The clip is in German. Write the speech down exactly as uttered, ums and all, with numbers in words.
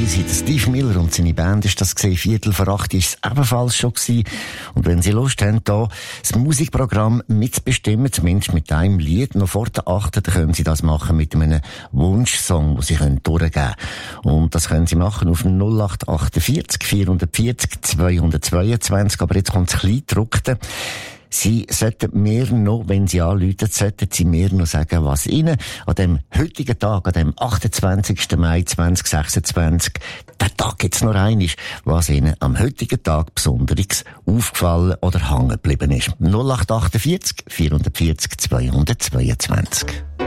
ihr seid Steve Miller und seine Band ist das gesehen. Viertel vor acht ist es ebenfalls schon gewesen. Und wenn Sie Lust haben, da das Musikprogramm mitzubestimmen, zumindest mit einem Lied, noch vor der achten, dann können Sie das machen mit einem Wunschsong, den Sie können durchgeben können. Und das können Sie machen auf null acht achtundvierzig vierhundertvierzig zweihundertzweiundzwanzig. Aber jetzt kommt das Kleingedruckte. Sie sollten mir noch, wenn Sie anrufen, sollten Sie mir noch sagen, was Ihnen an dem heutigen Tag, an dem achtundzwanzigsten Mai zweitausendsechsundzwanzig, der Tag jetzt noch rein ist, was Ihnen am heutigen Tag Besonderes aufgefallen oder hängen geblieben ist. null acht achtundvierzig vierhundertvierzig zweihundertzweiundzwanzig.